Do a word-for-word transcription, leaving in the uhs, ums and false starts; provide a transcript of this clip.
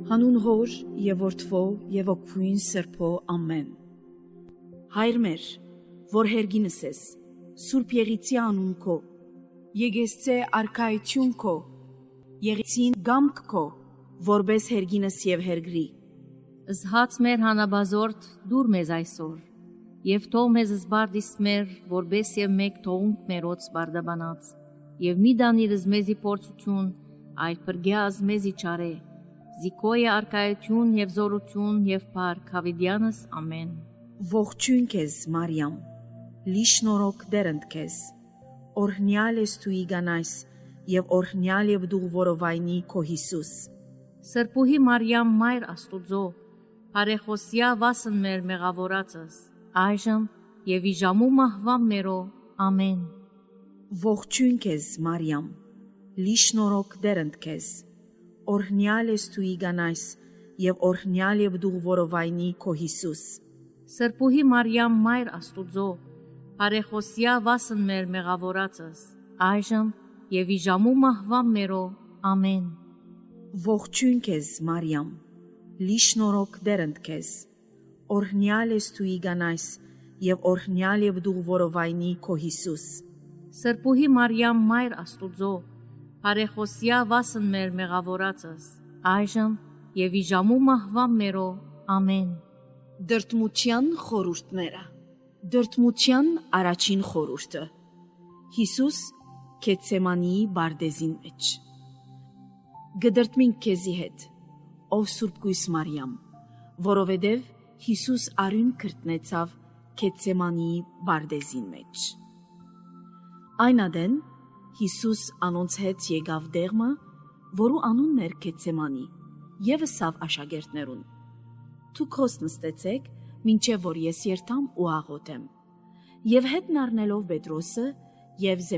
Հանուն Հոր եւ Որդվո եւ Օգնույն Սրբո ամեն։ Հայր մեր, որ հերգինս ես, Սուրբ Եղիցի անուն քո, եկեցե արքայություն քո, եղիցին գամք քո, որբես հերգինս եւ հերգրի։ Զհաց մեր հանաբազորդ դուր մեզ այսօր, եւ թող մեզ զբարդիս մեր, որբես եւ մեկ թողունք մերոց բարդաբանած, եւ մի դանիրս մեզի փորձություն, այլ պրգյազ մեզի չարե, զիկոյ արքայություն եւ զորություն եւ փառք հավիդյանս ամեն։ Ողջույն քեզ Մարիամ, լի շնորհք դերընդ քեզ, օրհնյալ ես դու իգանայս եւ օրհնյալ եւ դու որովայնի քո Հիսուս։ Սրբուհի Մարիամ մայր Աստուծո, բարեխոսյա վասն մեր մեղավորածս, այժմ եւ իժամու մահվան մերո ամեն։ Ողջույն քեզ Մարիամ, լի շնորհք դերընդ քեզ, օրհնյալ ես դու իգանայս եւ օրհնյալ եւ դու որովայնի քո Հիսուս։ Սրբուհի Մարիամ մայր Աստուծո, բարեխոսյա վասն մեր մեղավորածս, այժմ եւ իժամու մահվան մերո ամեն։ Ողջույն քեզ Մարիամ, լի շնորհք դերընդ քեզ, օրհնյալ ես դու իգանայս եւ օրհնյալ եւ դու որովայնի քո Հիսուս։ Սրբուհի Մարիամ մայր Աստուծո, բարեխոսյա վասն մեր մեղավորածս, այժմ եւ իժամու մահվան մերո ամեն։ Դրդմության խորհուրդները։ Դրդմության առաջին խորհուրդը։ Հիսուս Գեթսեմանիի բարդեզին մեջ։ Գդրդմինք քեզի հետ, ով Սուրբ Գույս Մարիամ, որովհետև Հիսուս արյուն քրտնեցավ Գեթսեմանիի բարդեզին մեջ։ Այն ադեն Հիսուս անոնց հետ եկավ դեղմը, որու անունն էր Գեթսեմանի, եւ ասավ աշակերտներուն. «Դուք հոս նստեցեք, մինչև որ ես երթամ ու աղոթեմ»։ Եվ հետն առնելով Պետրոսը եւ